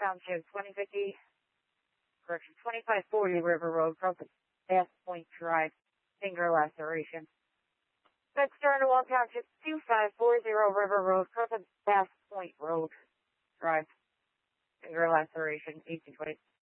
Township, 2050, correction, 2540 River Road, across Bass Point Drive, finger laceration. Next turn to Wall Township, 2540 River Road, across Bass Point Road Drive, finger laceration, 1820.